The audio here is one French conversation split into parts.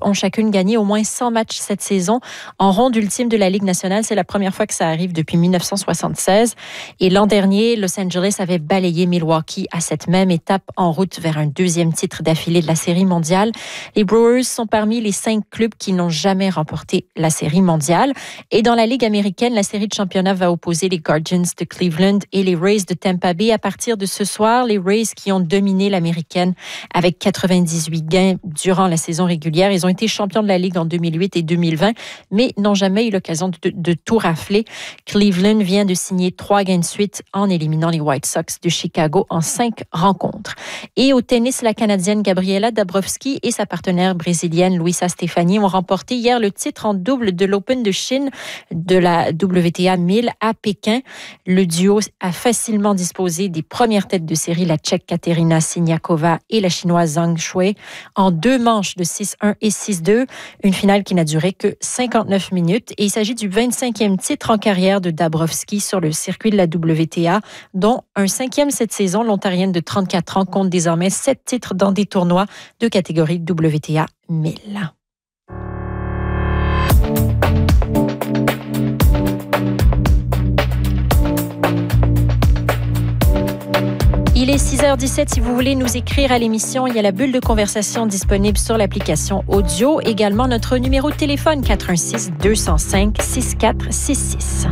ont chacune gagné au moins 100 matchs cette saison. En ronde ultime de la Ligue nationale, c'est la première fois que ça arrive depuis 1976. Et l'an dernier, Los Angeles avait balayé Milwaukee à cette même étape en route vers un deuxième titre d'affilée de la Série mondiale. Les Brewers sont parmi les 5 clubs qui n'ont jamais remporté la Série mondiale. Et dans la Ligue américaine, la série de championnat va opposer les Guardians de Cleveland et les Rays de Tampa Bay. À partir de ce soir, les Rays qui ont dominé l'américaine avec 98 gains durant la saison régulière. Ils ont été champions de la Ligue en 2008 et 2020, mais n'ont jamais eu l'occasion de tout rafler. Cleveland vient de signer 3 gains de suite en éliminant les White Sox de Chicago en 5 rencontres. Et au tennis, la Canadienne Gabriela Dabrowski et sa partenaire brésilienne Luisa Stefani ont remporté hier le titre en double de l'Open de Chine de la WTA 1000 à Pékin. Le duo a facilement disposé des premières têtes de série, la Tchèque Katerina Siniakova et la Chinoise Zhang Shuai, en 2 manches de 6-1 et 6-2. Une finale qui n'a duré que 59 minutes. Et il s'agit du 25e titre en carrière de Dabrowski sur le circuit de la WTA, dont un 5e cette saison. L'Ontarienne de 34 ans compte désormais 7 titres dans des tournois de catégorie WTA 1000. Il est 6h17. Si vous voulez nous écrire à l'émission, il y a la bulle de conversation disponible sur l'application audio. Également, notre numéro de téléphone 416-205-6466.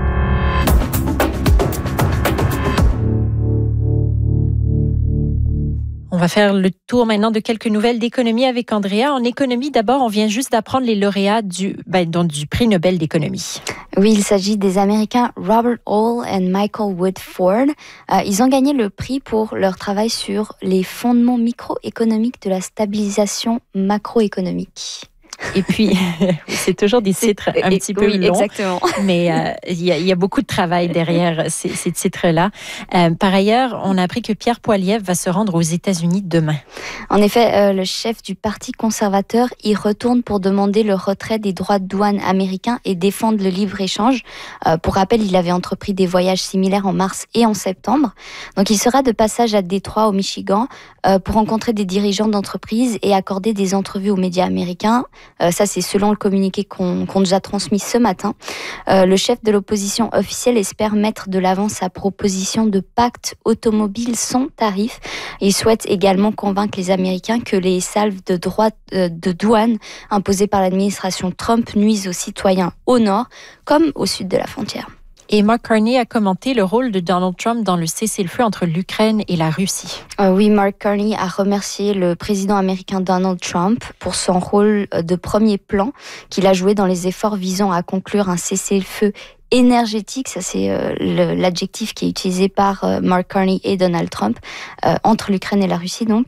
On va faire le tour maintenant de quelques nouvelles d'économie avec Andrea. En économie, d'abord, on vient juste d'apprendre les lauréats du prix Nobel d'économie. Oui, il s'agit des Américains Robert Hall et Michael Woodford. Ils ont gagné le prix pour leur travail sur les fondements microéconomiques de la stabilisation macroéconomique. Et puis, c'est toujours des titres un petit peu longs. Exactement. Mais il y a beaucoup de travail derrière ces titres-là. Par ailleurs, on a appris que Pierre Poilievre va se rendre aux États-Unis demain. En effet, le chef du Parti conservateur y retourne pour demander le retrait des droits de douane américains et défendre le libre-échange. Pour rappel, il avait entrepris des voyages similaires en mars et en septembre. Donc, il sera de passage à Détroit, au Michigan, pour rencontrer des dirigeants d'entreprises et accorder des entrevues aux médias américains. Ça, c'est selon le communiqué qu'on nous a transmis ce matin. Le chef de l'opposition officielle espère mettre de l'avant sa proposition de pacte automobile sans tarif. Il souhaite également convaincre les Américains que les salves de droits de douane imposées par l'administration Trump nuisent aux citoyens au nord comme au sud de la frontière. Et Mark Carney a commenté le rôle de Donald Trump dans le cessez-le-feu entre l'Ukraine et la Russie. Oui, Mark Carney a remercié le président américain Donald Trump pour son rôle de premier plan qu'il a joué dans les efforts visant à conclure un cessez-le-feu énergétique, ça c'est l'adjectif qui est utilisé par Mark Carney et Donald Trump, entre l'Ukraine et la Russie donc.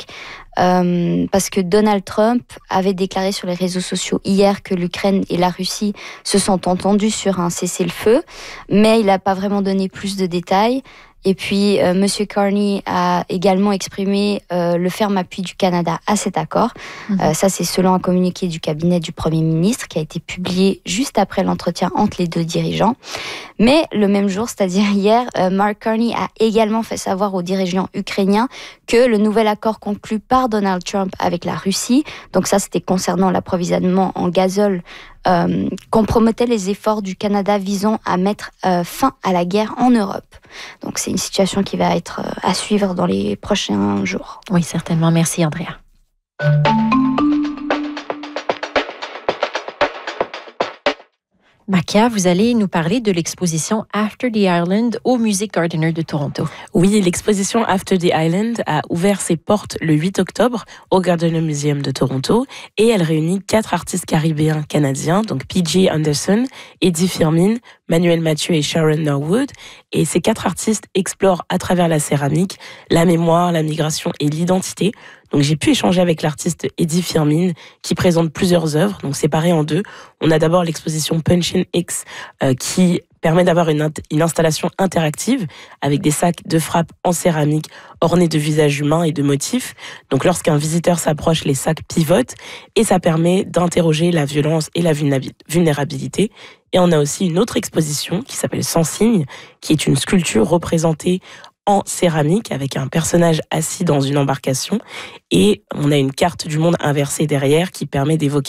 Parce que Donald Trump avait déclaré sur les réseaux sociaux hier que l'Ukraine et la Russie se sont entendus sur un cessez-le-feu, mais il n'a pas vraiment donné plus de détails. Et puis, Monsieur Carney a également exprimé le ferme appui du Canada à cet accord. Ça, c'est selon un communiqué du cabinet du Premier ministre qui a été publié juste après l'entretien entre les 2 dirigeants. Mais le même jour, c'est-à-dire hier, Mark Carney a également fait savoir aux dirigeants ukrainiens que le nouvel accord conclu par Donald Trump avec la Russie, donc ça, c'était concernant l'approvisionnement en gazole, compromettait les efforts du Canada visant à mettre fin à la guerre en Europe. Donc c'est une situation qui va être à suivre dans les prochains jours. Oui, certainement. Merci, Andrea. Makia, vous allez nous parler de l'exposition After the Island au Musée Gardiner de Toronto. Oui, l'exposition After the Island a ouvert ses portes le 8 octobre au Gardiner Museum de Toronto et elle réunit 4 artistes caribéens canadiens, donc P.J. Anderson, Eddie Firmin, Manuel Mathieu et Sharon Norwood. Et ces 4 artistes explorent à travers la céramique la mémoire, la migration et l'identité. Donc j'ai pu échanger avec l'artiste Eddie Firmin qui présente plusieurs œuvres, donc séparées en 2. On a d'abord l'exposition Punch-In X qui permet d'avoir une installation interactive avec des sacs de frappe en céramique ornés de visages humains et de motifs. Donc lorsqu'un visiteur s'approche, les sacs pivotent et ça permet d'interroger la violence et la vulnérabilité. Et on a aussi une autre exposition qui s'appelle Sans signe, qui est une sculpture représentée en céramique avec un personnage assis dans une embarcation et on a une carte du monde inversée derrière qui permet d'évoquer